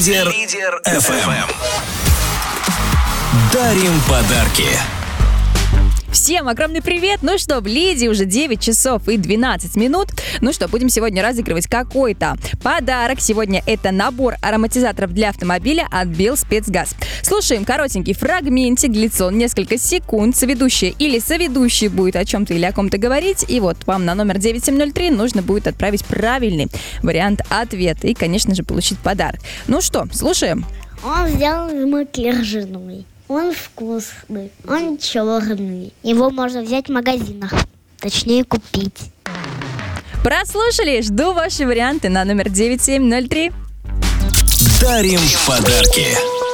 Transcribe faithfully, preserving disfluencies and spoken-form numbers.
Лидер эф эм. Дарим подарки. Всем огромный привет! Ну что, в Лиде уже девять часов и двенадцать минут. Ну что, будем сегодня разыгрывать какой-то подарок. Сегодня это набор ароматизаторов для автомобиля от Белспецгаз. Слушаем коротенький фрагментик, длится он несколько секунд. Соведущая или соведущий будет о чем-то или о ком-то говорить. И вот вам на номер девять семь ноль три нужно будет отправить правильный вариант ответа. И, конечно же, получить подарок. Ну что, слушаем. Он сделан из муки ржаной. Он вкусный, он черный. Его можно взять в магазинах, точнее купить. Прослушали? Жду ваши варианты на номер девять семь ноль три. Дарим подарки.